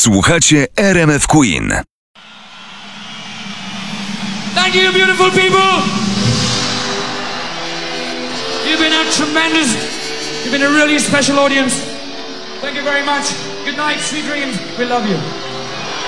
Słuchacie RMF Queen. Thank you, beautiful people. You've been a tremendous, you've been a really special audience. Thank you very much. Good night, sweet dreams. We love you.